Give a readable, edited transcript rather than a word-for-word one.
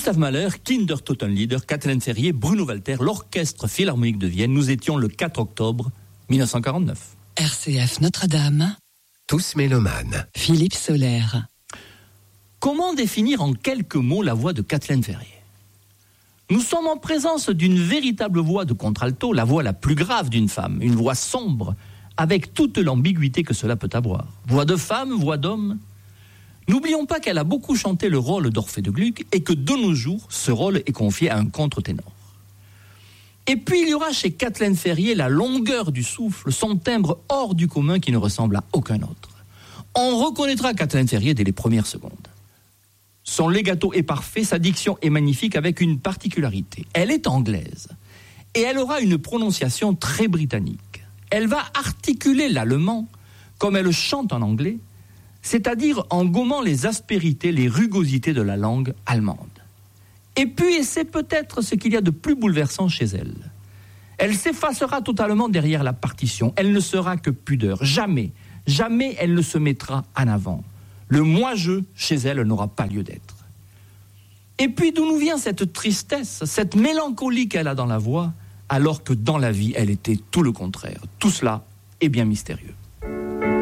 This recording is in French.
Gustav Mahler, Kinder Totenlieder, Kathleen Ferrier, Bruno Walter, l'Orchestre Philharmonique de Vienne. Nous étions le 4 octobre 1949. RCF Notre-Dame. Tous mélomanes. Philippe Sollaire. Comment définir en quelques mots la voix de Kathleen Ferrier ? Nous sommes en présence d'une véritable voix de contralto, la voix la plus grave d'une femme, une voix sombre, avec toute l'ambiguïté que cela peut avoir. Voix de femme, voix d'homme. N'oublions pas qu'elle a beaucoup chanté le rôle d'Orphée de Gluck et que de nos jours, ce rôle est confié à un contre-ténor. Et puis il y aura chez Kathleen Ferrier la longueur du souffle, son timbre hors du commun qui ne ressemble à aucun autre. On reconnaîtra Kathleen Ferrier dès les premières secondes. Son legato est parfait, sa diction est magnifique avec une particularité. Elle est anglaise et elle aura une prononciation très britannique. Elle va articuler l'allemand comme elle chante en anglais, c'est-à-dire en gommant les aspérités, les rugosités de la langue allemande. Et puis, et c'est peut-être ce qu'il y a de plus bouleversant chez elle, elle s'effacera totalement derrière la partition. Elle ne sera que pudeur. Jamais elle ne se mettra en avant. Le moi-je, chez elle, n'aura pas lieu d'être. Et puis, d'où nous vient cette tristesse, cette mélancolie qu'elle a dans la voix, alors que dans la vie, elle était tout le contraire. Tout cela est bien mystérieux.